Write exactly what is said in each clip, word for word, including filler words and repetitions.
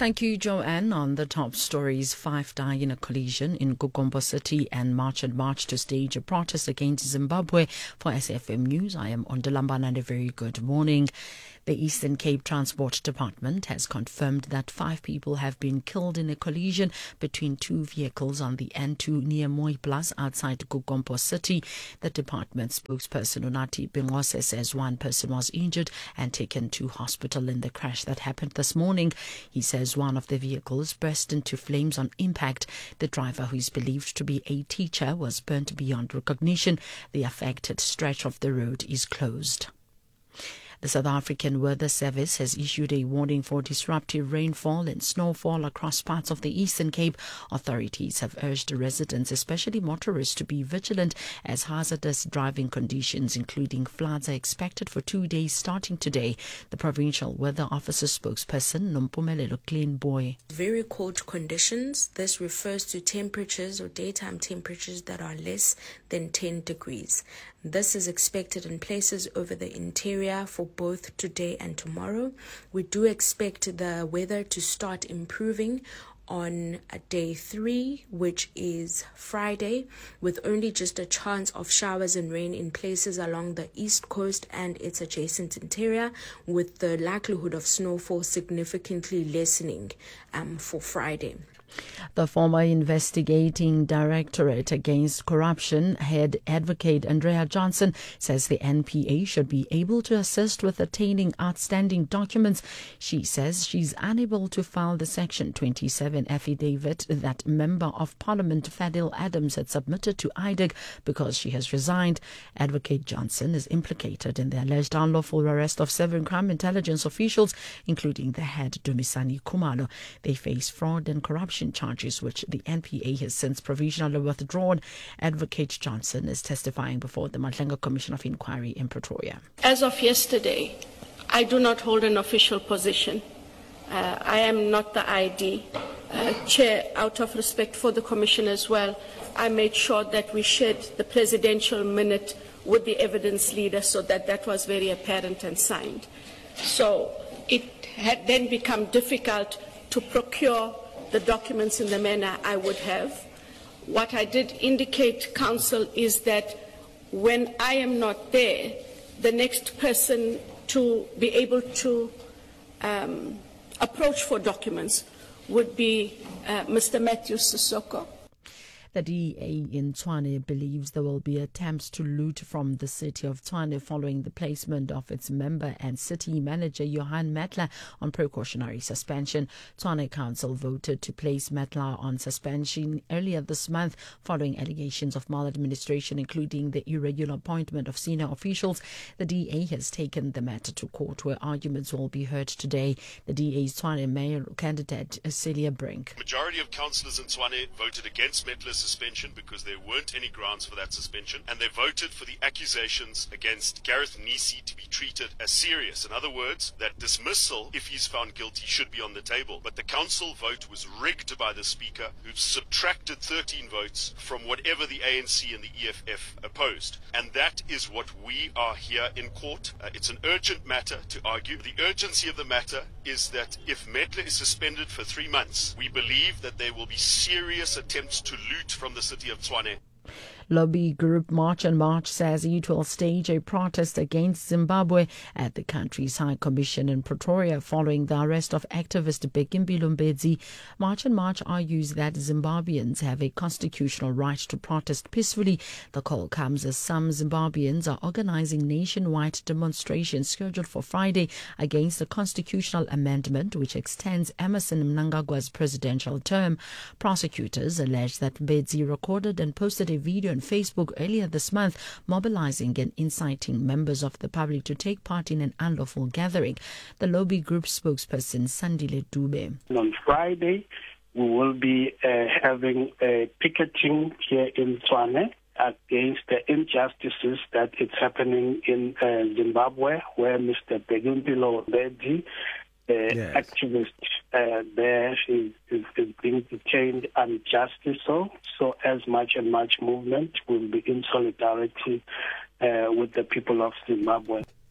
Thank you, Joanne. On the top stories, five die in a collision in Gugombo City and march and march to stage a protest against Zimbabwe. For S F M News, I am Ondalambana and a very good morning. The Eastern Cape Transport Department has confirmed that five people have been killed in a collision between two vehicles on the N two near Mooiplaas outside Gugombo City. The department spokesperson Unati Bingose says one person was injured and taken to hospital in the crash that happened this morning. He says one of the vehicles burst into flames on impact. The driver, who is believed to be a teacher, was burnt beyond recognition. The affected stretch of the road is closed. The South African Weather Service has issued a warning for disruptive rainfall and snowfall across parts of the Eastern Cape. Authorities have urged residents, especially motorists, to be vigilant as hazardous driving conditions, including floods, are expected for two days starting today. The Provincial Weather Officer spokesperson, Nompumelelo Kleinboy. Very cold conditions. This refers to temperatures or daytime temperatures that are less than ten degrees. This is expected in places over the interior for both today and tomorrow. We do expect the weather to start improving on day three, which is Friday, with only just a chance of showers and rain in places along the east coast and its adjacent interior, with the likelihood of snowfall significantly lessening um, for Friday. The former investigating directorate against corruption head advocate Andrea Johnson says the N P A should be able to assist with attaining outstanding documents. She says she's unable to file the Section twenty-seven affidavit that Member of Parliament Fadil Adams had submitted to I D E C because she has resigned. Advocate Johnson is implicated in the alleged unlawful arrest of seven crime intelligence officials, including the head Dumisani Khumalo. They face fraud and corruption charges, which the N P A has since provisionally withdrawn. Advocate Johnson is testifying before the Mahlenga Commission of Inquiry in Pretoria. As of yesterday, I do not hold an official position. Uh, I am not the I D uh, chair. Out of respect for the Commission as well, I made sure that we shared the presidential minute with the evidence leader so that that was very apparent and signed. So it had then become difficult to procure the documents in the manner I would have. What I did indicate, Council, is that when I am not there, the next person to be able to um, approach for documents would be uh, Mister Matthew Sissoko. The D A in Tshwane believes there will be attempts to loot from the city of Tshwane following the placement of its member and city manager Johan Metler on precautionary suspension. Tshwane Council voted to place Metler on suspension earlier this month following allegations of maladministration, including the irregular appointment of senior officials. The D A has taken the matter to court, where arguments will be heard today. The D A's Tshwane mayor candidate Celia Brink. Majority of councillors in Tshwane voted against Metler's suspension because there weren't any grounds for that suspension, and they voted for the accusations against Gareth Nisi to be treated as serious. In other words, that dismissal, if he's found guilty, should be on the table. But the council vote was rigged by the Speaker, who subtracted thirteen votes from whatever the A N C and the E F F opposed. And that is what we are here in court. Uh, it's an urgent matter to argue. The urgency of the matter is that if Metler is suspended for three months, we believe that there will be serious attempts to loot from the city of Tshwane. Lobby group March and March says it will stage a protest against Zimbabwe at the country's High Commission in Pretoria following the arrest of activist Bekimpilo Mbedzi. March and March argues that Zimbabweans have a constitutional right to protest peacefully. The call comes as some Zimbabweans are organizing nationwide demonstrations scheduled for Friday against the constitutional amendment which extends Emmerson Mnangagwa's presidential term. Prosecutors allege that Mbedzi recorded and posted a video on Facebook earlier this month, mobilizing and inciting members of the public to take part in an unlawful gathering. The lobby group spokesperson Sandile Dube. On Friday, we will be uh, having a picketing here in Tshwane against the injustices that is happening in uh, Zimbabwe, where Mister Bekimpilo Mbedzi, uh, yes. activist uh, there, is, is, is being detained unjustly. So, so as much and much movement will be in solidarity uh, with the people of Zimbabwe.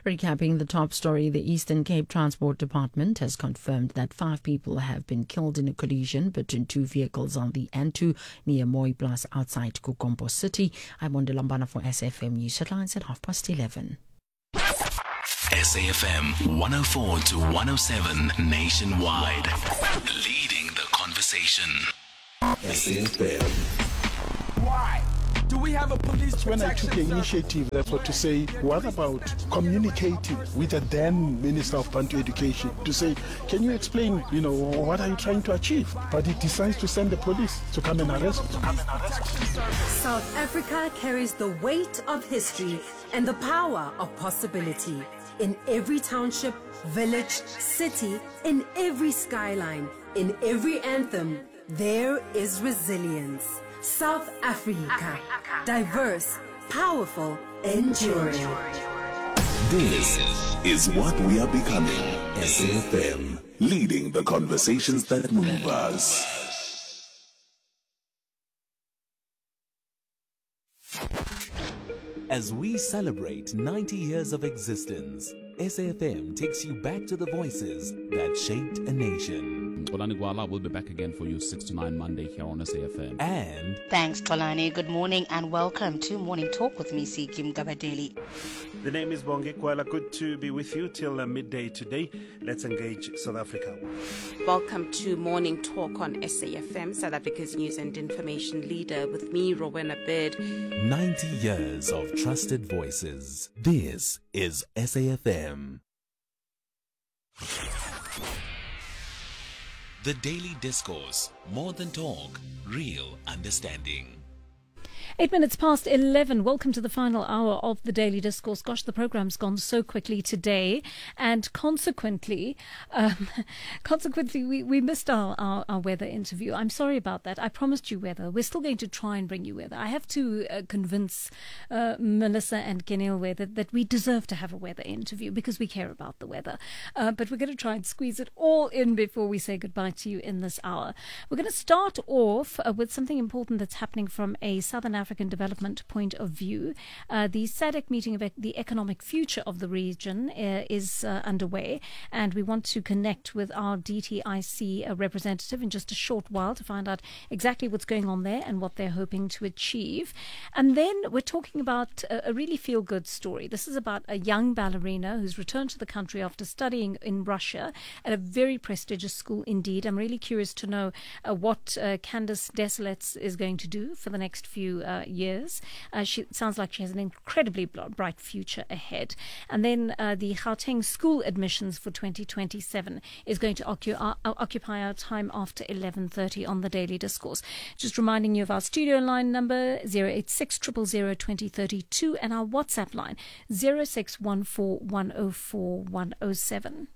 Recapping the top story, the Eastern Cape Transport Department has confirmed that five people have been killed in a collision between two vehicles on the N two near Moy Plus outside Gugombo City. I'm Lambana for S A F M News Headlines at half past eleven. S A F M one oh four to one oh seven nationwide. Leading the conversation. S A F M. Why do we have a police protection? When I took the initiative, therefore, to say, what about communicating with the then Minister of Bantu Education to say, can you explain, you know, what are you trying to achieve? But he decides to send the police to come and arrest. To come and arrest. South Africa carries the weight of history and the power of possibility. In every township, village, city, in every skyline, in every anthem, there is resilience. South Africa, diverse, powerful, enduring. This is what we are becoming. S A F M, leading the conversations that move us. As we celebrate ninety years of existence, S A F M takes you back to the voices that shaped a nation. Xolani Gwala will be back again for you six to nine Monday here on S A F M. And thanks, Xolani. Good morning and welcome to Morning Talk with me, Sikim Gabadeli. The name is Bonge Kwala. Good to be with you till uh, midday today. Let's engage South Africa. Welcome to Morning Talk on S A F M, South Africa's news and information leader, with me, Rowena Bird. ninety years of trusted voices. This is S A F M. The Daily Discourse. More than talk, real understanding. Eight minutes past eleven. Welcome to the final hour of the Daily Discourse. Gosh, the program's gone so quickly today, and consequently, um, consequently, we, we missed our, our, our weather interview. I'm sorry about that. I promised you weather. We're still going to try and bring you weather. I have to uh, convince uh, Melissa and Kenil that, that we deserve to have a weather interview because we care about the weather. Uh, but we're going to try and squeeze it all in before we say goodbye to you in this hour. We're going to start off uh, with something important that's happening from a Southern African African development point of view. Uh, the S A D C meeting of e- the economic future of the region uh, is uh, underway, and we want to connect with our D T I C uh, representative in just a short while to find out exactly what's going on there and what they're hoping to achieve. And then we're talking about a, a really feel-good story. This is about a young ballerina who's returned to the country after studying in Russia at a very prestigious school indeed. I'm really curious to know uh, what uh, Candice Desilets is going to do for the next few uh, years. Uh, she it sounds like she has an incredibly bright future ahead. And then uh, the Gauteng school admissions for twenty twenty-seven is going to occu- uh, occupy our time after eleven thirty on the Daily Discourse. Just reminding you of our studio line number zero eight six, zero zero zero, two zero three two and our WhatsApp line zero six one four, one oh four, one oh seven.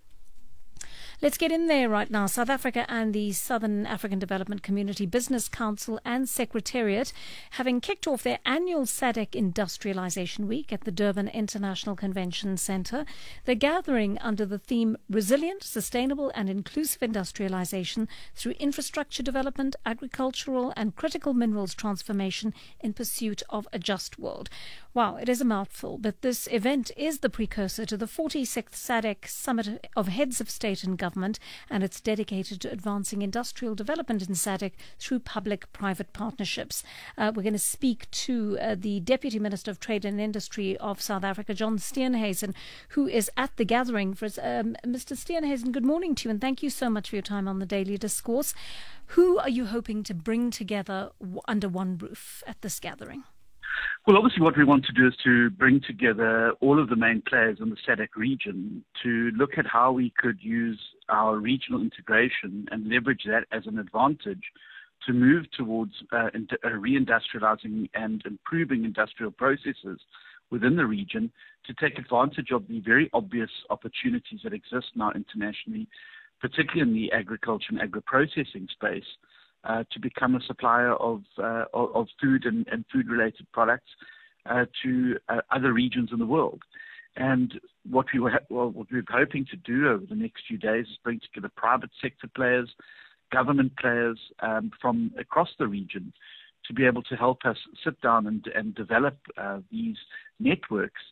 Let's get in there right now. South Africa and the Southern African Development Community Business Council and Secretariat, having kicked off their annual S A D C Industrialization Week at the Durban International Convention Centre, they're gathering under the theme Resilient, Sustainable and Inclusive Industrialization through Infrastructure Development, Agricultural and Critical Minerals Transformation in Pursuit of a Just World. Wow, it is a mouthful, but this event is the precursor to the forty-sixth S A D C Summit of Heads of State and Government, and it's dedicated to advancing industrial development in S A D C through public-private partnerships. Uh, we're going to speak to uh, the Deputy Minister of Trade and Industry of South Africa, John Steenhuisen, who is at the gathering. For us. Um, Mister Steenhuisen, good morning to you, and thank you so much for your time on the Daily Discourse. Who are you hoping to bring together w- under one roof at this gathering? Well, obviously what we want to do is to bring together all of the main players in the S A D C region to look at how we could use our regional integration and leverage that as an advantage to move towards uh, uh, reindustrializing and improving industrial processes within the region to take advantage of the very obvious opportunities that exist now internationally, particularly in the agriculture and agro-processing space, Uh, to become a supplier of uh, of food and, and food-related products uh, to uh, other regions in the world. And what we were well, what we're hoping to do over the next few days is bring together private sector players, government players um, from across the region to be able to help us sit down and, and develop uh, these networks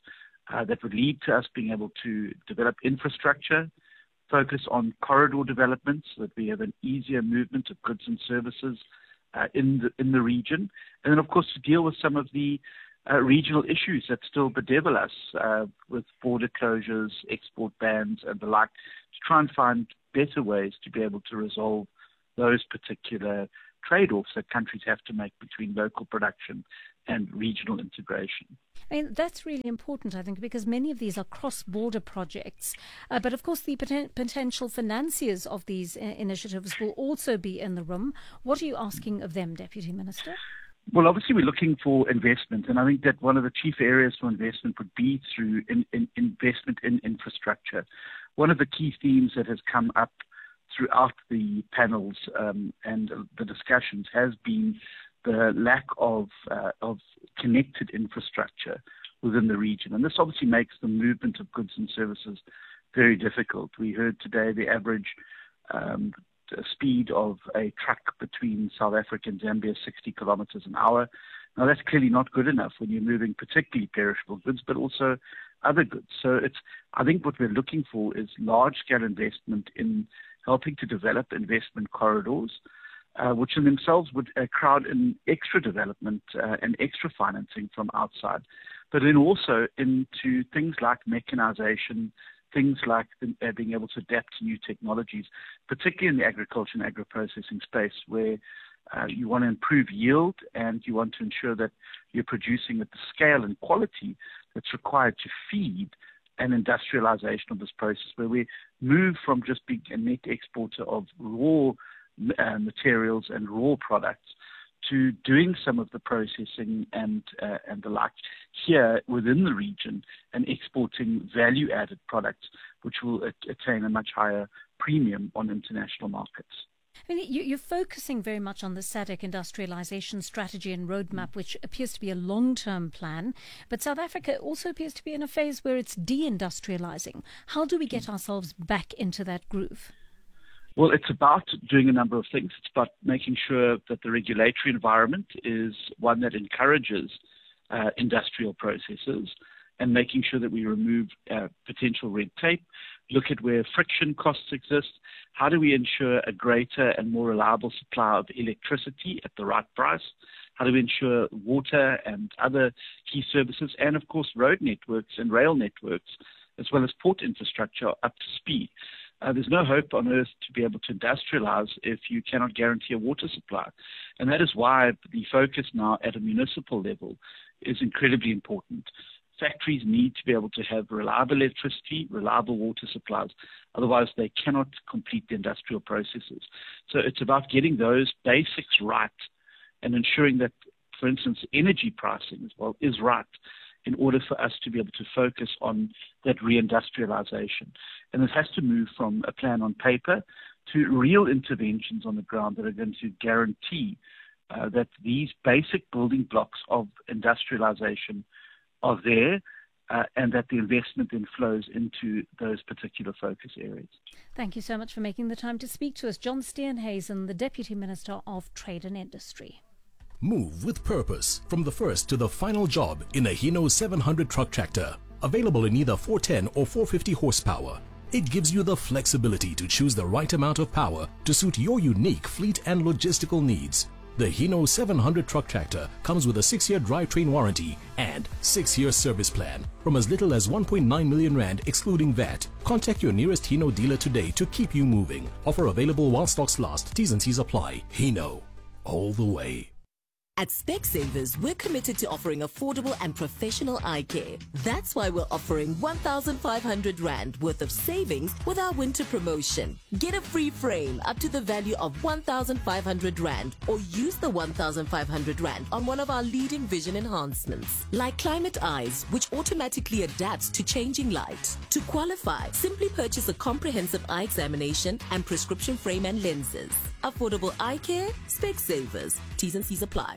uh, that would lead to us being able to develop infrastructure, focus on corridor development so that we have an easier movement of goods and services uh, in the in the region, and then of course to deal with some of the uh, regional issues that still bedevil us uh, with border closures, export bans, and the like, to try and find better ways to be able to resolve those particular trade-offs that countries have to make between local production and regional integration. I mean, that's really important, I think, because many of these are cross-border projects. Uh, but, of course, the poten- potential financiers of these uh, initiatives will also be in the room. What are you asking of them, Deputy Minister? Well, obviously, we're looking for investment, and I think that one of the chief areas for investment would be through in, in investment in infrastructure. One of the key themes that has come up throughout the panels um, and the discussions has been the lack of uh, of connected infrastructure within the region. And this obviously makes the movement of goods and services very difficult. We heard today the average um, speed of a truck between South Africa and Zambia is sixty kilometers an hour. Now, that's clearly not good enough when you're moving particularly perishable goods, but also other goods. So it's, I think what we're looking for is large-scale investment in helping to develop investment corridors, uh, which in themselves would uh, crowd in extra development uh, and extra financing from outside, but then also into things like mechanization, things like the, uh, being able to adapt to new technologies, particularly in the agriculture and agro-processing space, where uh, you want to improve yield and you want to ensure that you're producing at the scale and quality that's required to feed an industrialization of this process, where we move from just being a net exporter of raw uh, materials and raw products to doing some of the processing and uh, and the like here within the region and exporting value-added products, which will at- attain a much higher premium on international markets. I mean, you, you're focusing very much on the S A D C industrialization strategy and roadmap, which appears to be a long-term plan. But South Africa also appears to be in a phase where it's deindustrializing. How do we get ourselves back into that groove? Well, it's about doing a number of things. It's about making sure that the regulatory environment is one that encourages uh, industrial processes, and making sure that we remove uh, potential red tape, look at where friction costs exist. How do we ensure a greater and more reliable supply of electricity at the right price? How do we ensure water and other key services, and of course road networks and rail networks, as well as port infrastructure, are up to speed? Uh, there's no hope on earth to be able to industrialize if you cannot guarantee a water supply. And that is why the focus now at a municipal level is incredibly important. Factories need to be able to have reliable electricity, reliable water supplies. Otherwise, they cannot complete the industrial processes. So it's about getting those basics right and ensuring that, for instance, energy pricing as well is right in order for us to be able to focus on that reindustrialization. And this has to move from a plan on paper to real interventions on the ground that are going to guarantee uh, that these basic building blocks of industrialization are there, uh, and that the investment then flows into those particular focus areas. Thank you so much for making the time to speak to us. John Steenhuisen, the Deputy Minister of Trade and Industry. Move with purpose from the first to the final job in a Hino seven hundred truck tractor. Available in either four ten or four fifty horsepower. It gives you the flexibility to choose the right amount of power to suit your unique fleet and logistical needs. The Hino seven hundred truck tractor comes with a six-year drivetrain warranty and six-year service plan from as little as one point nine million rand excluding V A T. Contact your nearest Hino dealer today to keep you moving. Offer available while stocks last. T's and C's apply. Hino, all the way. At Specsavers, we're committed to offering affordable and professional eye care. That's why we're offering one thousand five hundred rand worth of savings with our winter promotion. Get a free frame up to the value of one thousand five hundred rand, or use the one thousand five hundred rand on one of our leading vision enhancements, like Climate Eyes, which automatically adapts to changing light. To qualify, simply purchase a comprehensive eye examination and prescription frame and lenses. Affordable eye care, Specsavers. T's and C's apply.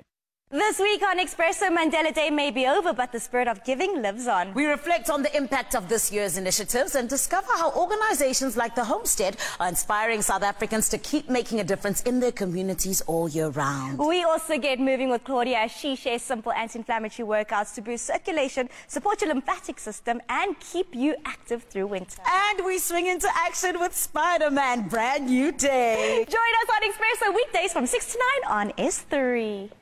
This week on Expresso, Mandela Day may be over, but the spirit of giving lives on. We reflect on the impact of this year's initiatives and discover how organizations like the Homestead are inspiring South Africans to keep making a difference in their communities all year round. We also get moving with Claudia as she shares simple anti-inflammatory workouts to boost circulation, support your lymphatic system, and keep you active through winter. And we swing into action with Spider-Man, brand new day. Join us on Expresso weekdays from six to nine on S three.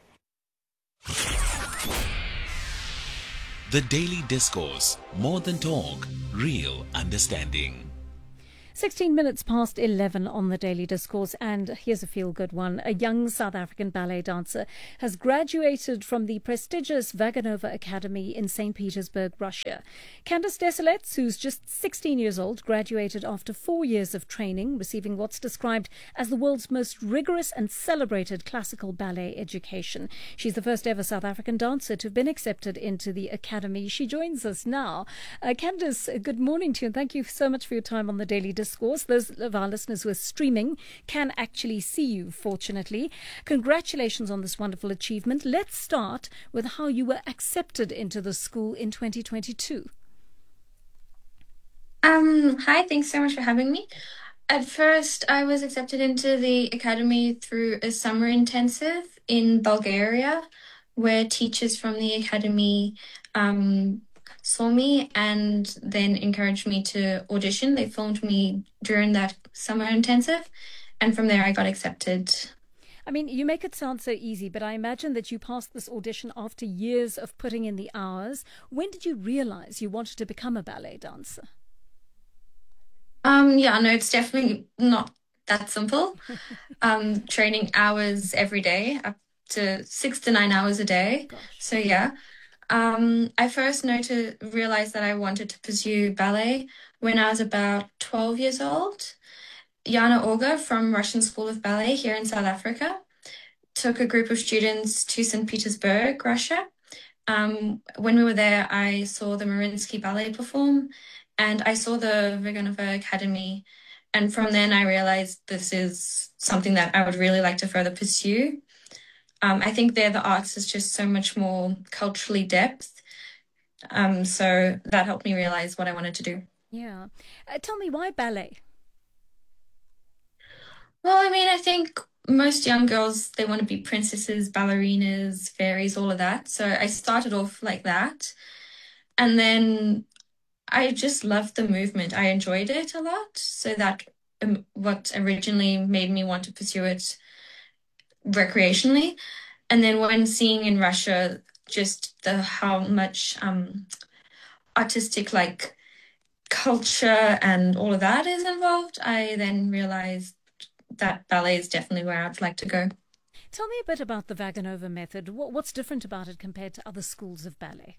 The Daily Discourse. More than talk, real understanding. sixteen minutes past eleven on the Daily Discourse, and here's a feel-good one. A young South African ballet dancer has graduated from the prestigious Vaganova Academy in Saint Petersburg, Russia. Candice Desilets, who's just sixteen years old, graduated after four years of training, receiving what's described as the world's most rigorous and celebrated classical ballet education. She's the first ever South African dancer to have been accepted into the Academy. She joins us now. Uh, Candice, good morning to you, and thank you so much for your time on the Daily Discourse. Discourse. Those of our listeners who are streaming can actually see you, fortunately. Congratulations on this wonderful achievement. Let's start with how you were accepted into the school in twenty twenty-two. Um, hi, thanks so much for having me. At first, I was accepted into the academy through a summer intensive in Bulgaria, where teachers from the academy um, saw me and then encouraged me to audition. They filmed me during that summer intensive, and from there I got accepted. I mean, you make it sound so easy, but I imagine that you passed this audition after years of putting in the hours. When did you realize you wanted to become a ballet dancer? Um, yeah, no, it's definitely not that simple. um, training hours every day, up to six to nine hours a day. Gosh. So yeah. Um, I first noted, realized that I wanted to pursue ballet when I was about twelve years old. Jana Olga from Russian School of Ballet here in South Africa took a group of students to Saint Petersburg, Russia. Um, when we were there, I saw the Mariinsky Ballet perform, and I saw the Vaganova Academy. And from then I realized this is something that I would really like to further pursue. Um, I think there the arts is just so much more culturally depth. Um, so that helped me realize what I wanted to do. Yeah. Uh, tell me, why ballet? Well, I mean, I think most young girls, they want to be princesses, ballerinas, fairies, all of that. So I started off like that. And then I just loved the movement. I enjoyed it a lot. So that um, what originally made me want to pursue it recreationally. And then when seeing in Russia just the how much um artistic like culture and all of that is involved, I then realized that ballet is definitely where I'd like to go. Tell me a bit about the Vaganova method. What, what's different about it compared to other schools of ballet?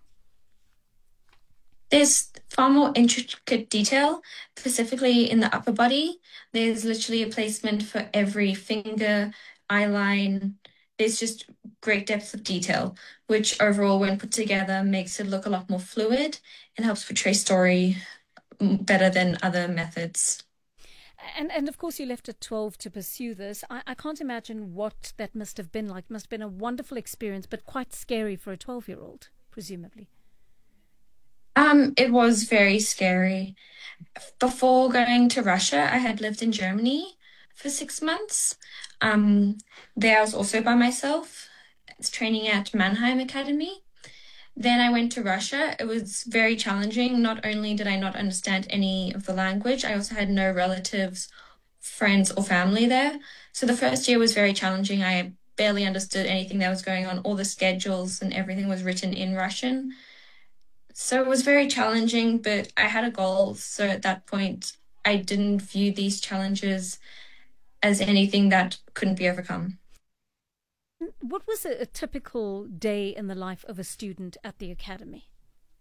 There's far more intricate detail, specifically in the upper body. There's literally a placement for every finger, eye line. There's just great depth of detail, which overall, when put together, makes it look a lot more fluid and helps portray story better than other methods. And and of course you left at twelve to pursue this. I, I can't imagine what that must have been like. It must have been a wonderful experience, but quite scary for a twelve-year-old, presumably. Um, it was very scary. Before going to Russia, I had lived in Germany for six months. Um, there I was also by myself, training at Mannheim Academy. Then I went to Russia. It was very challenging. Not only did I not understand any of the language, I also had no relatives, friends, or family there. So the first year was very challenging. I barely understood anything that was going on. All the schedules and everything was written in Russian. So it was very challenging, but I had a goal. So at that point, I didn't view these challenges as anything that couldn't be overcome. What was a, a typical day in the life of a student at the academy?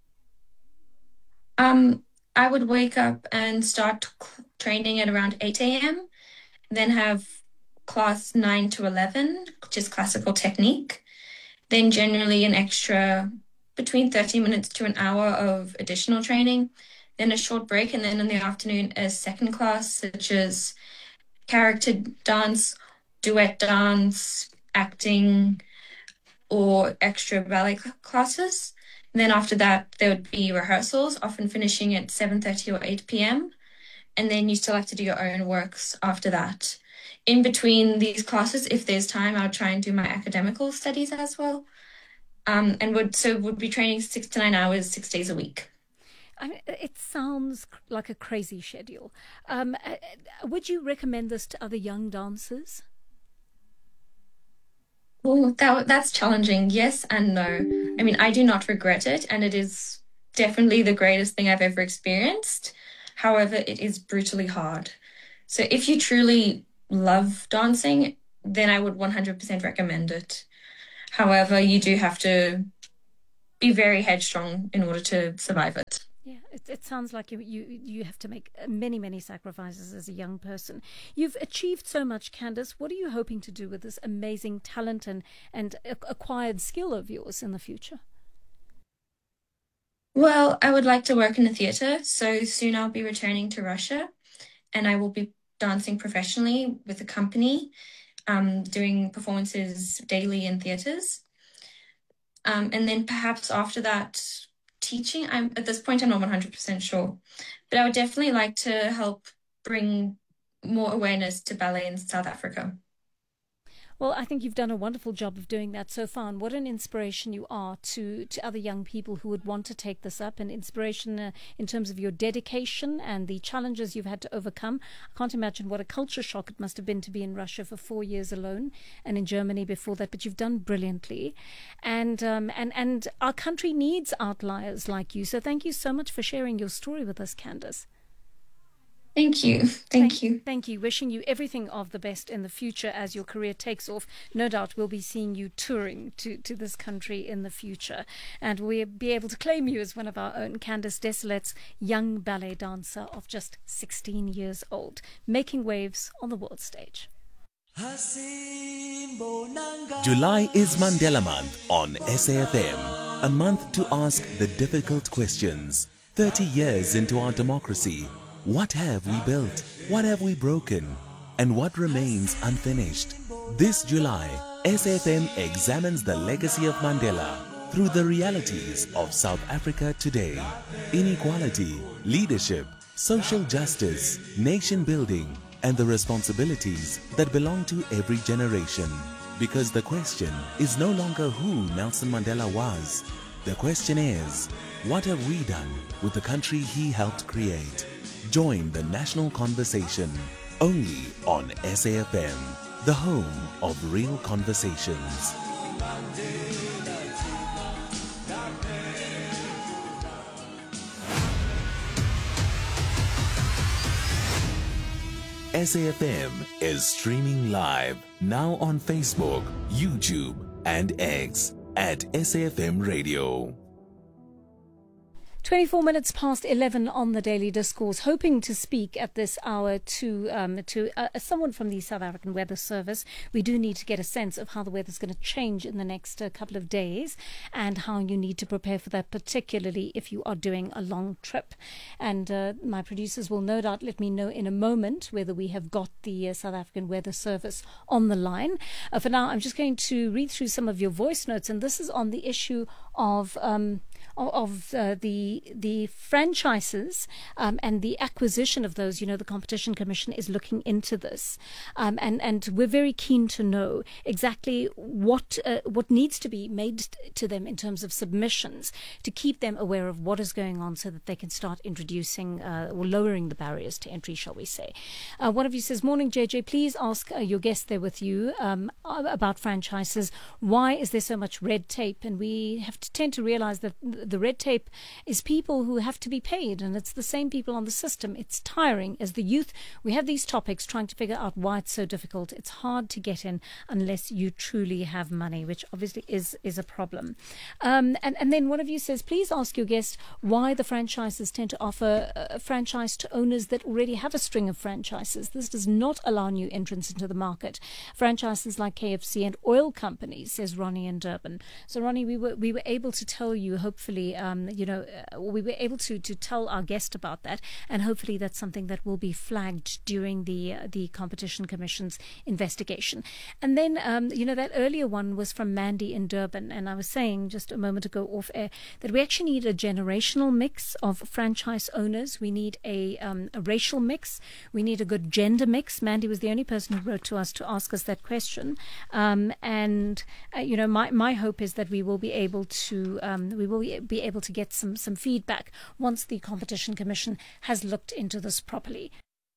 Um, I would wake up and start training at around eight a.m., then have class nine to eleven, which is classical technique. Then generally an extra between thirty minutes to an hour of additional training, then a short break, and then in the afternoon a second class, such as character dance, duet dance, acting, or extra ballet cl- classes. And then after that, there would be rehearsals, often finishing at seven thirty or eight p.m. And then you still have to do your own works after that. In between these classes, if there's time, I'll try and do my academical studies as well. Um, and would so would be training six to nine hours, six days a week. I mean, it sounds like a crazy schedule. Um, would you recommend this to other young dancers? Well, that, that's challenging. Yes and no. I mean, I do not regret it, and it is definitely the greatest thing I've ever experienced. However, it is brutally hard. So if you truly love dancing, then I would one hundred percent recommend it. However, you do have to be very headstrong in order to survive it. Yeah, it, it sounds like you, you you have to make many, many sacrifices as a young person. You've achieved so much, Candice. What are you hoping to do with this amazing talent and, and acquired skill of yours in the future? Well, I would like to work in the theatre, so soon I'll be returning to Russia, and I will be dancing professionally with a company, um, doing performances daily in theatres. Um, and then perhaps after that, teaching. I'm at this point I'm not one hundred percent sure, but I would definitely like to help bring more awareness to ballet in South Africa. Well, I think you've done a wonderful job of doing that so far, and what an inspiration you are to, to other young people who would want to take this up, and inspiration uh, in terms of your dedication and the challenges you've had to overcome. I can't imagine what a culture shock it must have been to be in Russia for four years alone and in Germany before that, but you've done brilliantly. And, um, and, and our country needs outliers like you, so thank you so much for sharing your story with us, Candice. Thank you. Thank, thank you. Thank you. Wishing you everything of the best in the future as your career takes off. No doubt we'll be seeing you touring to, to this country in the future. And we'll be able to claim you as one of our own. Candice Desilets, young ballet dancer of just sixteen years old, making waves on the world stage. July is Mandela Month on S A F M. A month to ask the difficult questions. thirty years into our democracy. What have we built? What have we broken? And what remains unfinished? This July, S A F M examines the legacy of Mandela through the realities of South Africa today. Inequality, leadership, social justice, nation building, and the responsibilities that belong to every generation. Because the question is no longer who Nelson Mandela was. The question is, what have we done with the country he helped create? Join the national conversation only on S A F M, the home of real conversations. S A F M is streaming live now on Facebook, YouTube, and X at S A F M Radio. twenty-four minutes past eleven on the Daily Discourse, hoping to speak at this hour to um, to uh, someone from the South African Weather Service. We do need to get a sense of how the weather's going to change in the next uh, couple of days and how you need to prepare for that, particularly if you are doing a long trip. And uh, my producers will no doubt let me know in a moment whether we have got the uh, South African Weather Service on the line. Uh, for now, I'm just going to read through some of your voice notes, and this is on the issue of... Um, of uh, the the franchises um, and the acquisition of those. You know, the Competition Commission is looking into this, um, and and we're very keen to know exactly what uh, what needs to be made to them in terms of submissions to keep them aware of what is going on, so that they can start introducing uh, or lowering the barriers to entry, shall we say. Uh, one of you says, "Morning, J J. Please ask uh, your guest there with you um, about franchises. Why is there so much red tape?" And we have to tend to realize that the red tape is people who have to be paid, and it's the same people on the system. It's tiring. As the youth, we have these topics trying to figure out why it's so difficult. It's hard to get in unless you truly have money, which obviously is is a problem. Um, and, and then one of you says, please ask your guest why the franchises tend to offer a franchise to owners that already have a string of franchises. This does not allow new entrants into the market. Franchises like K F C and oil companies, says Ronnie in Durban. So Ronnie, we were we were able to tell you, hopefully, hopefully, um, you know, uh, we were able to to tell our guest about that, and hopefully that's something that will be flagged during the uh, the Competition Commission's investigation. And then, um, you know, that earlier one was from Mandy in Durban, and I was saying just a moment ago off air that we actually need a generational mix of franchise owners. We need a, um, a racial mix. We need a good gender mix. Mandy was the only person who wrote to us to ask us that question. Um, and, uh, you know, my, my hope is that we will be able to um, we will be able to get some, some feedback once the Competition Commission has looked into this properly.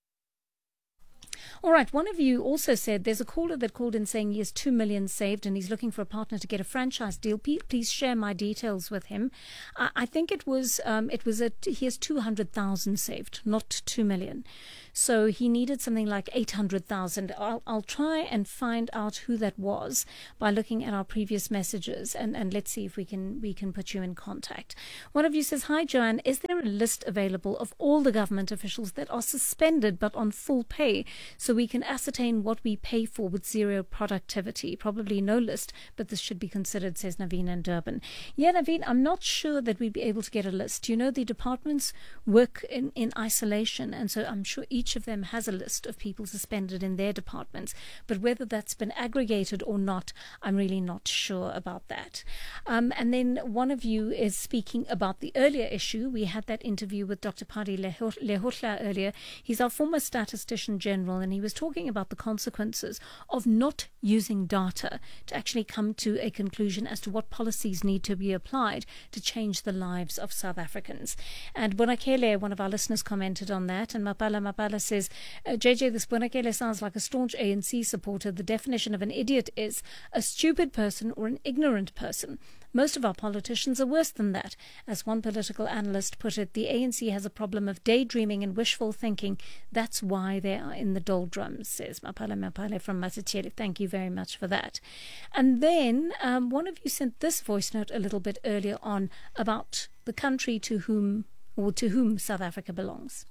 All right, one of you also said there's a caller that called in saying he has two million saved and he's looking for a partner to get a franchise deal. Please share my details with him. I, I think it was um, it was a he has two hundred thousand saved, not two million. So he needed something like eight hundred thousand. I'll, I'll try and find out who that was by looking at our previous messages, and, and let's see if we can we can put you in contact. One of you says, "Hi Joanne, is there a list available of all the government officials that are suspended but on full pay, so we can ascertain what we pay for with zero productivity?" Probably no list, but this should be considered, says Naveen in Durban. Yeah, Naveen, I'm not sure that we'd be able to get a list. You know, the departments work in, in isolation, and so I'm sure each of them has a list of people suspended in their departments. But whether that's been aggregated or not, I'm really not sure about that. Um, and then one of you is speaking about the earlier issue. We had that interview with Doctor Padi Lehohla earlier. He's our former statistician general, and he was talking about the consequences of not using data to actually come to a conclusion as to what policies need to be applied to change the lives of South Africans. And Bonakele, one of our listeners, commented on that, and Mapala Mapala says, uh, J J, this Bonakele sounds like a staunch A N C supporter. The definition of an idiot is a stupid person or an ignorant person. Most of our politicians are worse than that. As one political analyst put it, the A N C has a problem of daydreaming and wishful thinking. That's why they are in the doldrums, says Mapala Mapale from Masitjeli. Thank you very much for that. And then um, one of you sent this voice note a little bit earlier on about the country to whom or to whom South Africa belongs.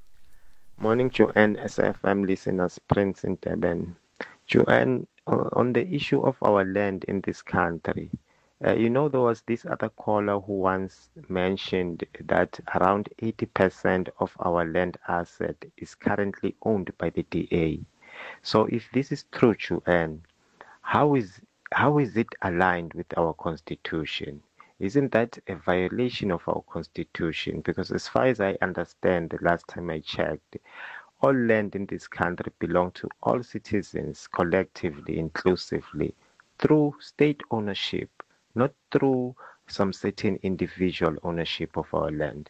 Morning, Joanne, S F M listeners, Prince in Durban. Joanne, uh, on the issue of our land in this country, Uh, you know, there was this other caller who once mentioned that around eighty percent of our land asset is currently owned by the D A. So if this is true, Joanne, how is, how is it aligned with our constitution? Isn't that a violation of our constitution? Because as far as I understand, the last time I checked, all land in this country belong to all citizens collectively, inclusively, through state ownership, not through some certain individual ownership of our land.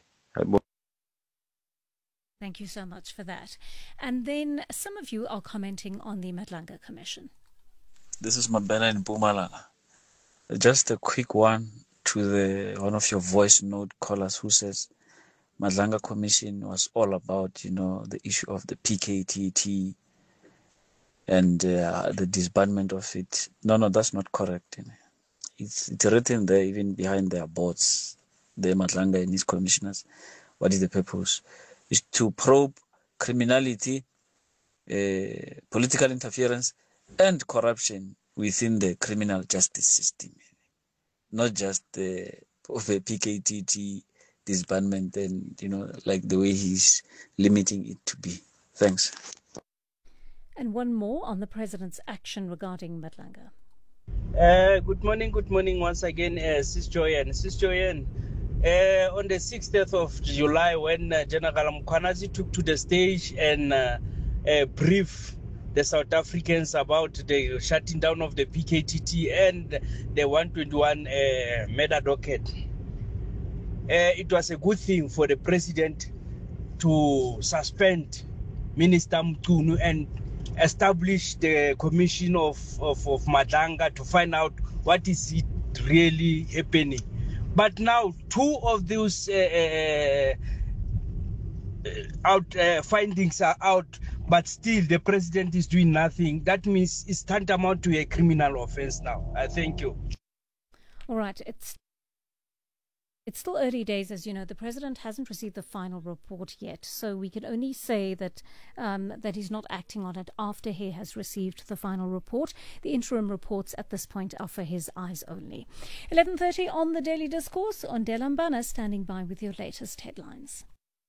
Thank you so much for that. And then some of you are commenting on the Madlanga Commission. This is Mabena in Mpumalanga. Just a quick one to the one of your voice note callers who says Madlanga Commission was all about, you know, the issue of the P K T T and uh, the disbandment of it. No, no, that's not correct. You know. It's, it's written there, even behind their boards, the Madlanga and his commissioners. What is the purpose? Is to probe criminality, uh, political interference, and corruption within the criminal justice system. Not just the of the P K T T disbandment and, you know, like the way he's limiting it to be. Thanks. And one more on the President's action regarding Madlanga. Uh, good morning, good morning once again, uh, Sis Joyanne. Sis Joyanne, uh, on the sixth of July, when uh, General Mkhwanazi took to the stage and uh, uh, briefed the South Africans about the shutting down of the P K T T and the one twenty-one uh, murder docket, uh, it was a good thing for the President to suspend Minister Mchunu and establish the commission of, of, of Madlanga to find out what is it really happening. But now two of those uh, uh, out uh, findings are out, but still the president is doing nothing. That means it's tantamount to a criminal offense now. I thank you. All right, it's It's still early days, as you know. The president hasn't received the final report yet, so we can only say that um, that he's not acting on it after he has received the final report. The interim reports at this point are for his eyes only. eleven thirty on the Daily Discourse. Ondela Mbana standing by with your latest headlines.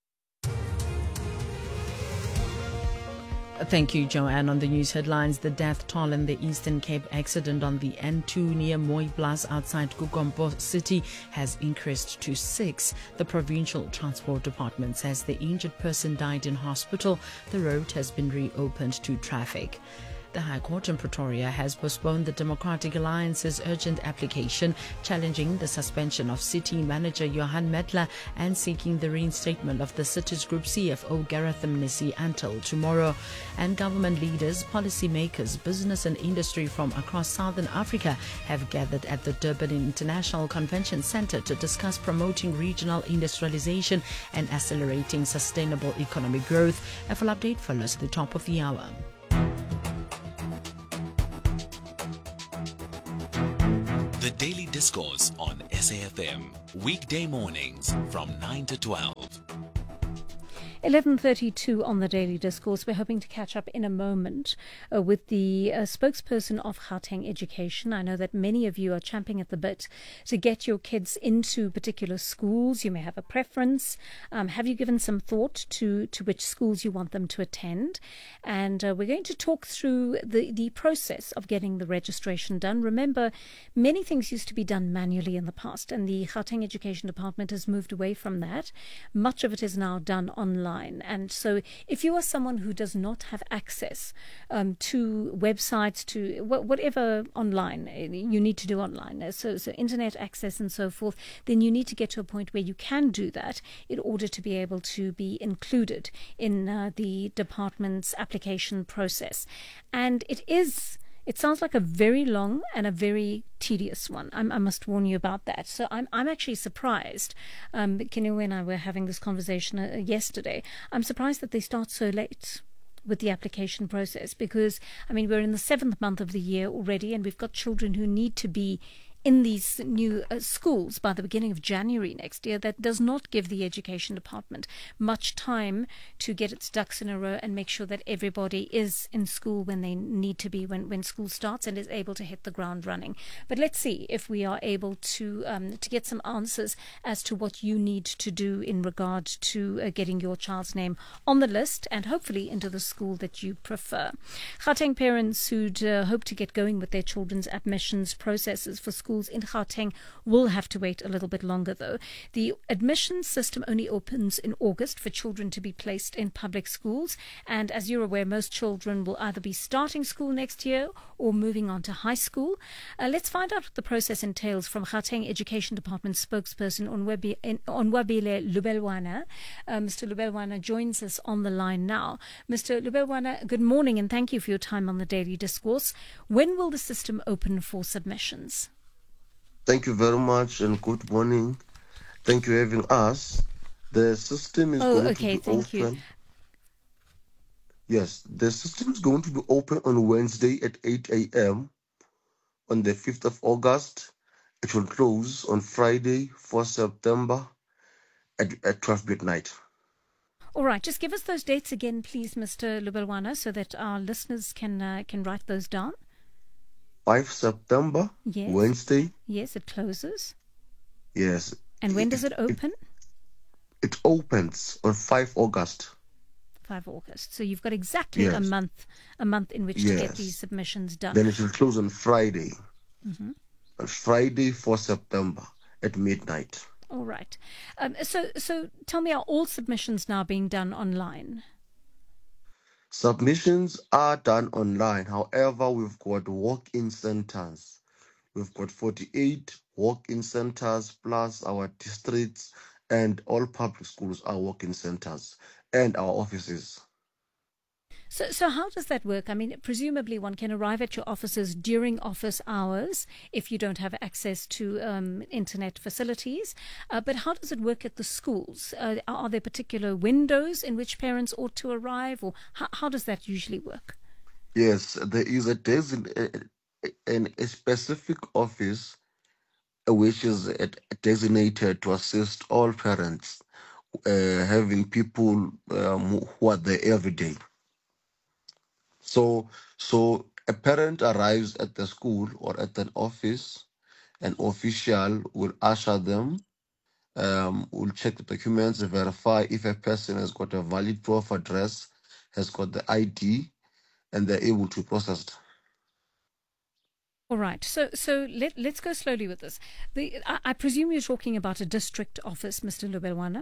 Thank you, Joanne. On the news headlines, the death toll in the Eastern Cape accident on the N two near Mooiplaas outside Kukompo City has increased to six. The Provincial Transport Department says the injured person died in hospital. The road has been reopened to traffic. The High Court in Pretoria has postponed the Democratic Alliance's urgent application challenging the suspension of City manager Johan Medler and seeking the reinstatement of the Cities Group C F O Gareth Mnisi until tomorrow. And government leaders, policymakers, business and industry from across Southern Africa have gathered at the Durban International Convention Centre to discuss promoting regional industrialization and accelerating sustainable economic growth. A full update follows at the top of the hour. The Daily Discourse on S A F M, weekday mornings from nine to twelve. eleven thirty-two on the Daily Discourse. We're hoping to catch up in a moment uh, with the uh, spokesperson of Gauteng Education. I know that many of you are champing at the bit to get your kids into particular schools. You may have a preference. Um, have you given some thought to, to which schools you want them to attend? And uh, we're going to talk through the, the process of getting the registration done. Remember, many things used to be done manually in the past, and the Gauteng Education Department has moved away from that. Much of it is now done online. And so if you are someone who does not have access um, to websites, to wh- whatever online you need to do online, so, so internet access and so forth, then you need to get to a point where you can do that in order to be able to be included in uh, the department's application process. And it is... It sounds like a very long and a very tedious one. I'm, I must warn you about that. So I'm I'm actually surprised. Um, Kinewe and I were having this conversation uh, yesterday. I'm surprised that they start so late with the application process because, I mean, we're in the seventh month of the year already and we've got children who need to be in these new uh, schools by the beginning of January next year. That does not give the Education Department much time to get its ducks in a row and make sure that everybody is in school when they need to be when, when school starts and is able to hit the ground running. But let's see if we are able to um, to get some answers as to what you need to do in regard to uh, getting your child's name on the list and hopefully into the school that you prefer. Gauteng parents who'd uh, hope to get going with their children's admissions processes for schools in Gauteng will have to wait a little bit longer, though. The admission system only opens in August for children to be placed in public schools, and as you're aware, most children will either be starting school next year or moving on to high school. Uh, let's find out what the process entails from Gauteng Education Department spokesperson Onwabile Lubelwana. Uh, Mister Lubelwana joins us on the line now. Mister Lubelwana, good morning and thank you for your time on the Daily Discourse. When will the system open for submissions? Thank you very much and good morning. Thank you for having us. The system is oh, going okay, to be thank open. You. Yes, the system is going to be open on Wednesday at eight a.m. on the fifth of August. It will close on Friday, fourth September at, at twelve midnight. All right, just give us those dates again, please, Mister Lubelwana, so that our listeners can uh, can write those down. fifth September, yes. Wednesday. Yes, it closes. Yes. And when does it open? It, it opens on fifth August. fifth August. So you've got exactly yes. a month, a month in which yes. to get these submissions done. Then it will close on Friday. Mm-hmm. On Friday, fourth September at midnight. All right. Um, so, so tell me, are all submissions now being done online? Submissions are done online. However, we've got walk-in centers. We've got forty-eight walk-in centers plus our districts, and all public schools are walk-in centers and our offices. So, so how does that work? I mean, presumably one can arrive at your offices during office hours if you don't have access to um, internet facilities. Uh, but how does it work at the schools? Uh, are there particular windows in which parents ought to arrive, or how, how does that usually work? Yes, there is a design, a, a specific office which is uh, designated to assist all parents, uh, having people um, who are there every day. So, so a parent arrives at the school or at an office, an official will usher them, um, will check the documents, verify if a person has got a valid proof of address, has got the I D, and they're able to process it. All right. So, so let let's go slowly with this. The I, I presume you're talking about a district office, Mister Lubelwana.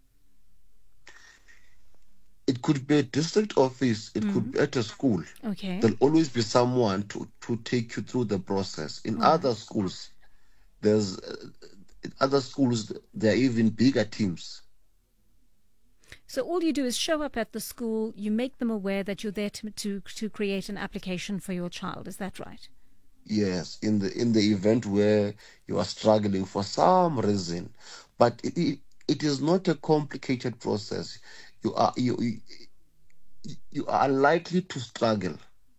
It could be a district office. It Mm. could be at a school. Okay. There'll always be someone to, to take you through the process. In All other schools, there's uh, in other schools there are even bigger teams. So all you do is show up at the school. You make them aware that you're there to to, to create an application for your child. Is that right? Yes, in the in the event where you are struggling for some reason, but it, it, it is not a complicated process. You are you you, you are likely to struggle.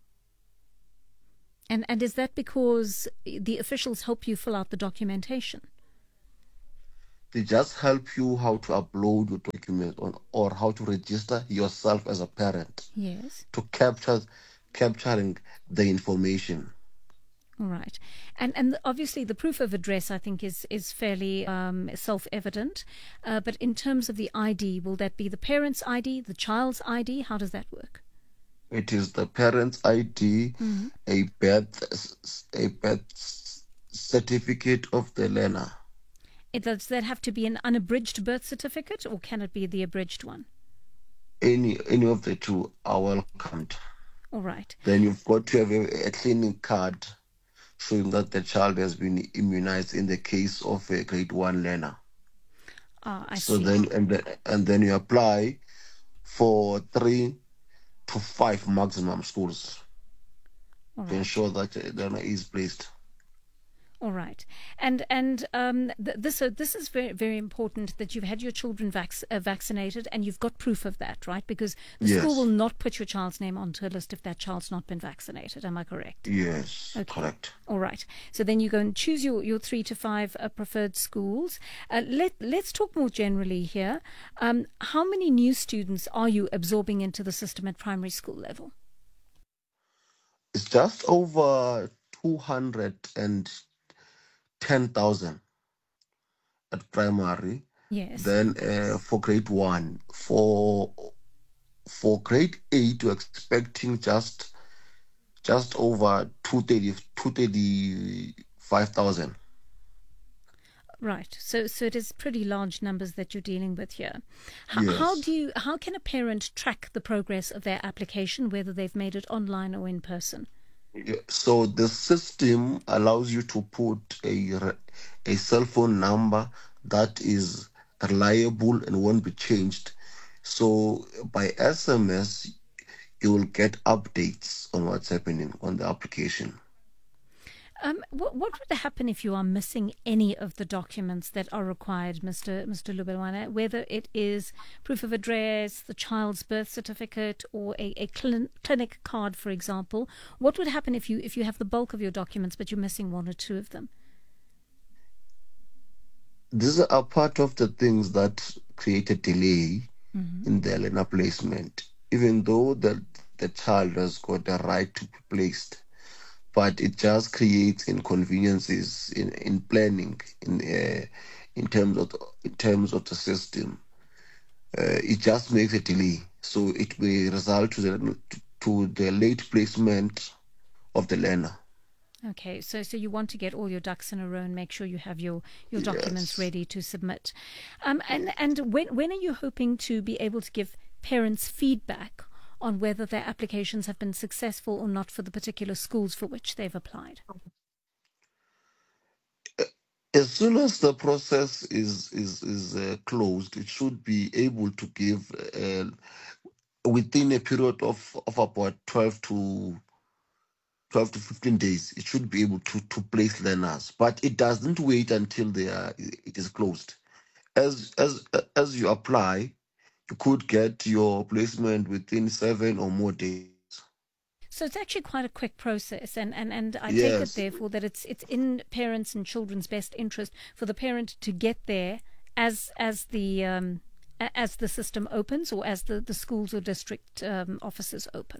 And and is that because the officials help you fill out the documentation? They just help you how to upload your document on or how to register yourself as a parent Yes. to capture capturing the information. All right. And and obviously the proof of address, I think, is is fairly um, self-evident. Uh, but in terms of the I D, will that be the parent's I D, the child's I D? How does that work? It is the parent's I D, Mhm. a birth a birth certificate of the learner. It, does that have to be an unabridged birth certificate, or can it be the abridged one? Any any of the two are welcomed. All right. Then you've got to have a, a clinic card showing that the child has been immunized in the case of a grade one learner. Ah, I so see. then and then and then you apply for three to five maximum schools All to right. ensure that the learner is placed. All right, and and um, th- this so this is very very important that you've had your children vac- uh, vaccinated and you've got proof of that, right? Because the Yes. school will not put your child's name onto a list if that child's not been vaccinated. Am I correct? Yes, Okay. correct. All right. So then you go and choose your, your three to five uh, preferred schools. Uh, let let's talk more generally here. Um, how many new students are you absorbing into the system at primary school level? It's just over two hundred ten thousand at primary. Yes. Then uh, for grade one, for for grade eight, we're expecting just just over two thirty-five thousand. Right. So so it is pretty large numbers that you're dealing with here. H- How Yes. do you how can a parent track the progress of their application, whether they've made it online or in person? Yeah, so the system allows you to put a re- a cell phone number that is reliable and won't be changed. So by S M S, you will get updates on what's happening on the application. Um, what, what would happen if you are missing any of the documents that are required, Mister Mister Lubelwana, whether it is proof of address, the child's birth certificate, or a, a clin- clinic card, for example? What would happen if you if you have the bulk of your documents but you're missing one or two of them? These are part of the things that create a delay in the learner placement, even though the, the child has got the right to be placed. But it just creates inconveniences in, in planning, in uh, in terms of the, in terms of the system. Uh, it just makes a delay, so it may result to the to the late placement of the learner. Okay, so so you want to get all your ducks in a row and make sure you have your, your documents Yes. ready to submit. Um, and and when when are you hoping to be able to give parents feedback on whether their applications have been successful or not for the particular schools for which they've applied? As soon as the process is is is uh, closed, it should be able to give uh, within a period of, of about twelve to twelve to fifteen days. It should be able to to place learners, but it doesn't wait until they are it is closed. As as as you apply, you could get your placement within seven or more days. So it's actually quite a quick process, and, and, and I Yes. take it therefore that it's it's in parents and children's best interest for the parent to get there as as the um, a- as the system opens, or as the, the schools or district um, offices open.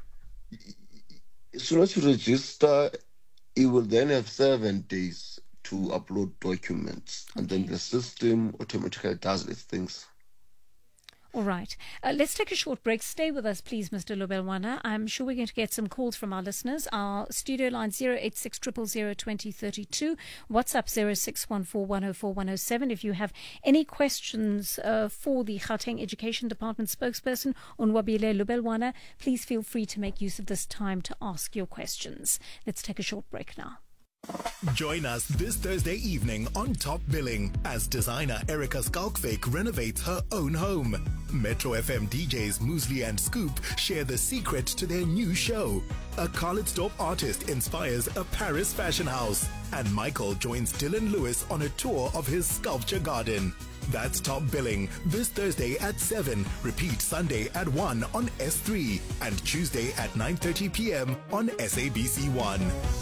As soon as you register, you will then have seven days to upload documents, and then the system automatically does its things. All right. Uh, let's take a short break. Stay with us, please, Mister Lobelwana. I'm sure we're going to get some calls from our listeners. Our studio line zero eight six zero zero zero two zero three two. WhatsApp zero six one four one zero four one zero seven. If you have any questions uh, for the Gauteng Education Department spokesperson, Onwabile Lobelwana, please feel free to make use of this time to ask your questions. Let's take a short break now. Join us this Thursday evening on Top Billing as designer Erica Skalkfake renovates her own home. Metro F M D Js Muesli and Scoop share the secret to their new show. A Carlitsdorp artist inspires a Paris fashion house. And Michael joins Dylan Lewis on a tour of his sculpture garden. That's Top Billing this Thursday at seven. Repeat Sunday at one on S three. And Tuesday at nine thirty p.m. on S A B C one.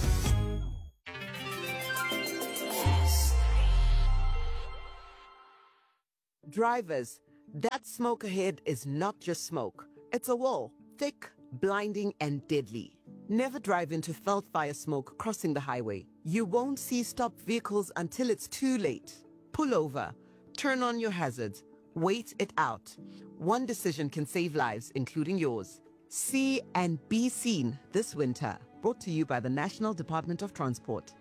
Drivers, that smoke ahead is not just smoke. It's a wall, thick, blinding, and deadly. Never drive into felt fire smoke crossing the highway. You won't see stopped vehicles until it's too late. Pull over, turn on your hazards, wait it out. One decision can save lives, including yours. See and be seen this winter. Brought to you by the National Department of Transport.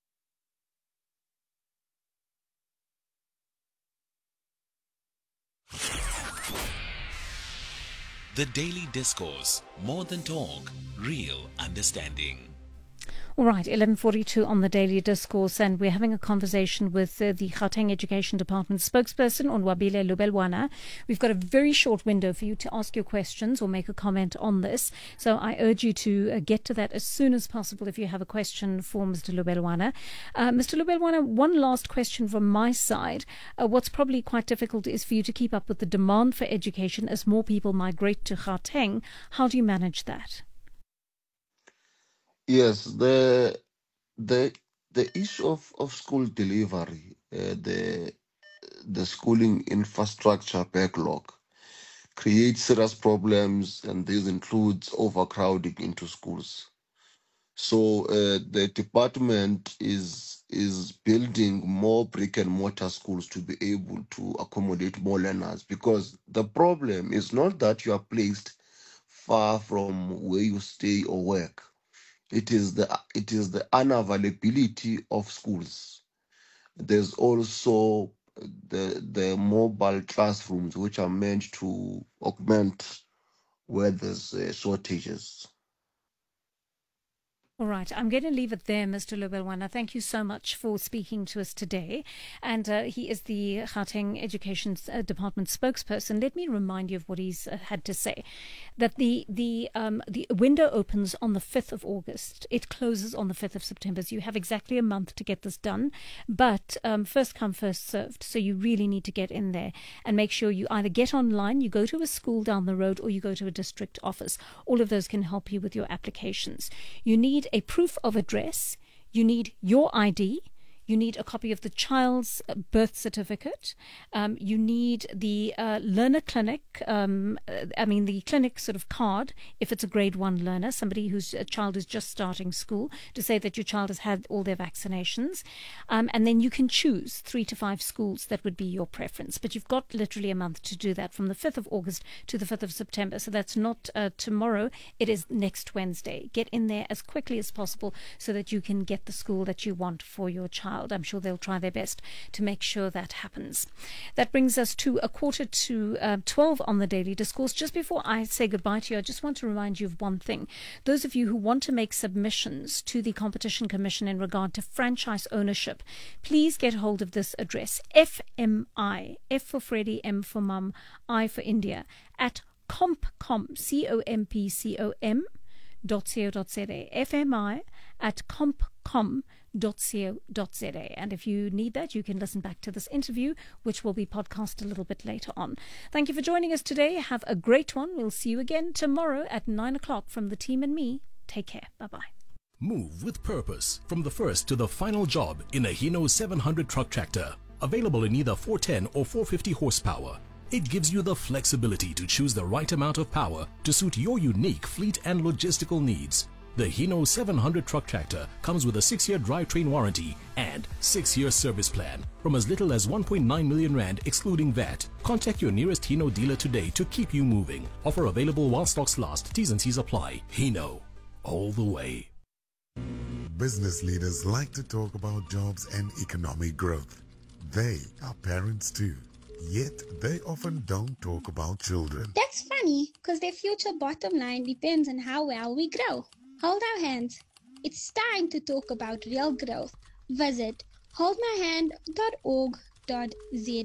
The Daily Discourse. More than talk, real understanding. All right, eleven forty-two on the Daily Discourse, and we're having a conversation with uh, the Gauteng Education Department spokesperson, Onwabile Lobelwana. We've got a very short window for you to ask your questions or make a comment on this, so I urge you to uh, get to that as soon as possible if you have a question for Mister Lobelwana. Uh, Mister Lobelwana, one last question from my side. Uh, what's probably quite difficult is for you to keep up with the demand for education as more people migrate to Gauteng. How do you manage that? Yes, the the the issue of, of school delivery, uh, the the schooling infrastructure backlog creates serious problems, and this includes overcrowding into schools. So uh, the department is is building more brick and mortar schools to be able to accommodate more learners, because the problem is not that you are placed far from where you stay or work. It is the it is the unavailability of schools. There's also the the mobile classrooms, which are meant to augment where there's uh, shortages. All right, I'm going to leave it there, Mister Lobelwana. Thank you so much for speaking to us today. And uh, he is the Gauteng Education uh, Department spokesperson. Let me remind you of what he's uh, had to say. That the the um, the window opens on the fifth of August. It closes on the fifth of September. So you have exactly a month to get this done. But um, first come, first served. So you really need to get in there and make sure you either get online, you go to a school down the road, or you go to a district office. All of those can help you with your applications. You need a proof of address, you need your I D, you need a copy of the child's birth certificate, um, you need the uh, learner clinic, um, I mean the clinic sort of card, if it's a grade one learner, somebody whose child is just starting school, to say that your child has had all their vaccinations. Um, and then you can choose three to five schools that would be your preference. But you've got literally a month to do that, from the fifth of August to the fifth of September. So that's not uh, tomorrow, it is next Wednesday. Get in there as quickly as possible so that you can get the school that you want for your child. I'm sure they'll try their best to make sure that happens. That brings us to a quarter to uh, twelve on the Daily Discourse. Just before I say goodbye to you, I just want to remind you of one thing. Those of you who want to make submissions to the Competition Commission in regard to franchise ownership, please get hold of this address, F M I, F for Freddy, M for Mum, I for India, at compcom, C O M P C O M, dot co dot za, F M I at compcom dot co dot za. And if you need that, you can listen back to this interview, which will be podcast a little bit later on. Thank you for joining us today. Have a great one. We'll see you again tomorrow at nine o'clock from the team and me. Take care. Bye-bye. Move with purpose from the first to the final job in a Hino seven hundred truck tractor. Available in either four ten or four fifty horsepower. It gives you the flexibility to choose the right amount of power to suit your unique fleet and logistical needs. The Hino seven hundred truck tractor comes with a six-year drivetrain warranty and six-year service plan from as little as one point nine million rand excluding V A T. Contact your nearest Hino dealer today to keep you moving. Offer available while stocks last. T's and C's apply. Hino, all the way. Business leaders like to talk about jobs and economic growth. They are parents too. Yet, they often don't talk about children. That's funny, because their future bottom line depends on how well we grow. Hold our hands. It's time to talk about real growth. Visit hold my hand dot org dot za.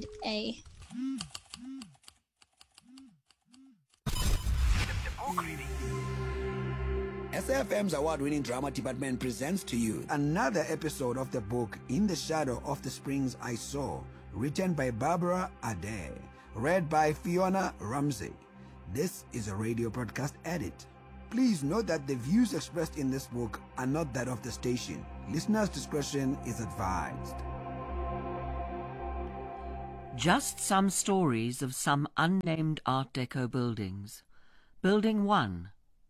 S A F M's award-winning drama department presents to you another episode of the book In the Shadow of the Springs I Saw, written by Barbara Adair, read by Fiona Ramsey. This is a radio broadcast edit. Please note that the views expressed in this book are not that of the station. Listener's discretion is advised. Just some stories of some unnamed Art Deco buildings. Building one.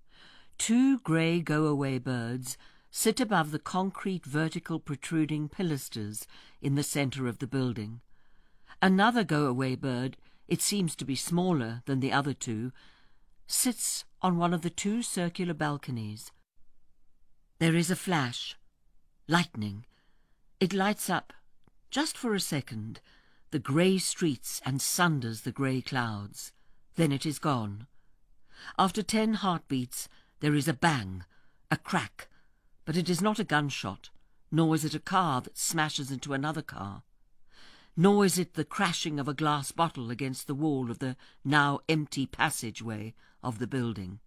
Two grey go-away birds sit above the concrete vertical protruding pilasters in the centre of the building. Another go-away bird, it seems to be smaller than the other two, sits on one of the two circular balconies. There is a flash. Lightning. It lights up, just for a second, the grey streets and sunders the grey clouds. Then it is gone. After ten heartbeats, there is a bang, a crack, but it is not a gunshot, nor is it a car that smashes into another car. Nor is it the crashing of a glass bottle against the wall of the now empty passageway of the building.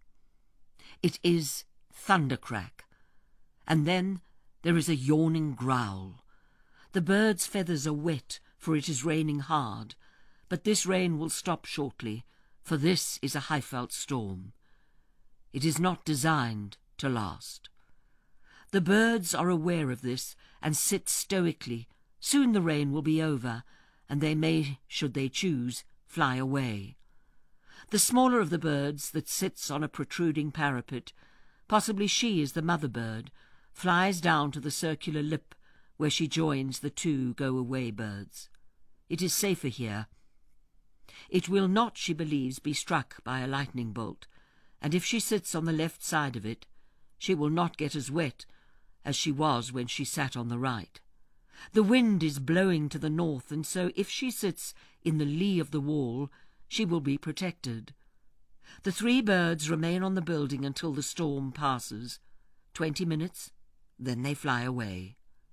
It is thundercrack, and then there is a yawning growl. The bird's feathers are wet, for it is raining hard, but this rain will stop shortly, for this is a Highveld storm. It is not designed to last. The birds are aware of this and sit stoically. Soon the rain will be over, and they may, should they choose, fly away. The smaller of the birds that sits on a protruding parapet, possibly she is the mother bird, flies down to the circular lip where she joins the two go-away birds. It is safer here. It will not, she believes, be struck by a lightning bolt, and if she sits on the left side of it, she will not get as wet as she was when she sat on the right. The wind is blowing to the north, and so if she sits in the lee of the wall, she will be protected. The three birds remain on the building until the storm passes. Twenty minutes, then they fly away.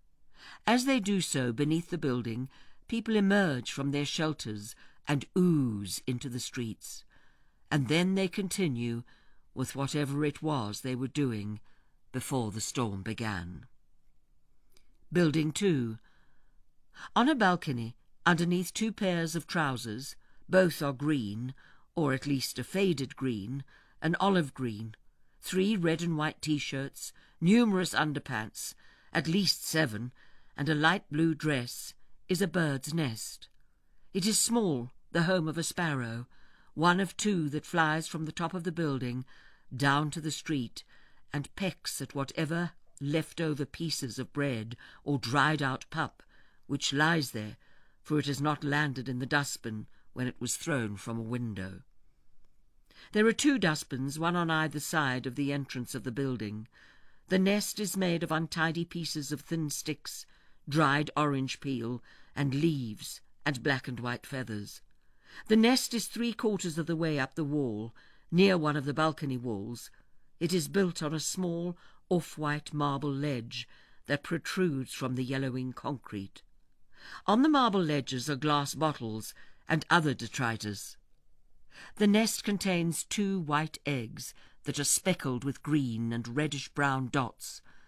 As they do so beneath the building, people emerge from their shelters and ooze into the streets, and then they continue with whatever it was they were doing before the storm began. Building two. On a balcony, underneath two pairs of trousers, both are green, or at least a faded green, an olive green, three red and white T-shirts, numerous underpants, at least seven, and a light blue dress, is a bird's nest. It is small, the home of a sparrow, one of two that flies from the top of the building down to the street and pecks at whatever left-over pieces of bread or dried-out pup which lies there, for it has not landed in the dustbin when it was thrown from a window. There are two dustbins, one on either side of the entrance of the building. The nest is made of untidy pieces of thin sticks, dried orange peel, and leaves, and black and white feathers. The nest is three-quarters of the way up the wall, near one of the balcony walls. It is built on a small, off-white marble ledge that protrudes from the yellowing concrete. On the marble ledges are glass bottles and other detritus. The nest contains two white eggs that are speckled with green and reddish-brown dots.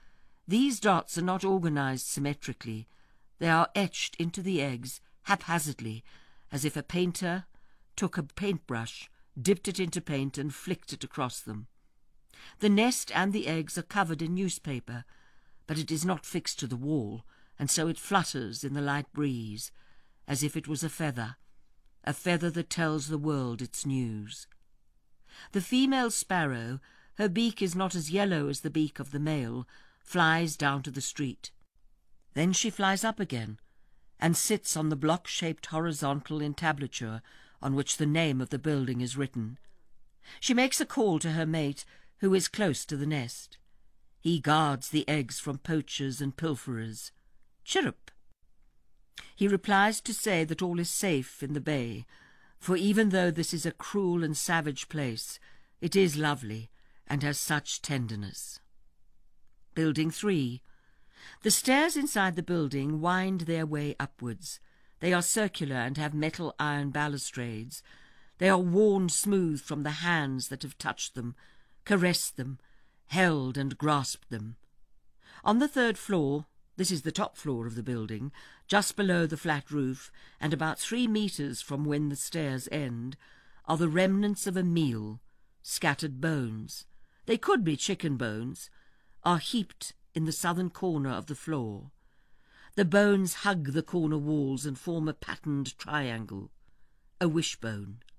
These dots are not organized symmetrically. They are etched into the eggs haphazardly, as if a painter took a paintbrush, dipped it into paint and flicked it across them. The nest and the eggs are covered in newspaper, but it is not fixed to the wall, and so it flutters in the light breeze, as if it was a feather, a feather that tells the world its news. The female sparrow, her beak is not as yellow as the beak of the male, flies down to the street. Then she flies up again, and sits on the block-shaped horizontal entablature on which the name of the building is written. She makes a call to her mate, who is close to the nest. He guards the eggs from poachers and pilferers. Chirrup! He replies to say that all is safe in the bay, for even though this is a cruel and savage place, it is lovely and has such tenderness. Building three. The stairs inside the building wind their way upwards. They are circular and have metal iron balustrades. They are worn smooth from the hands that have touched them, caressed them, held and grasped them. On the third floor, this is the top floor of the building, just below the flat roof, and about three metres from when the stairs end, are the remnants of a meal, scattered bones. They could be chicken bones, are heaped in the southern corner of the floor. The bones hug the corner walls and form a patterned triangle, a wishbone.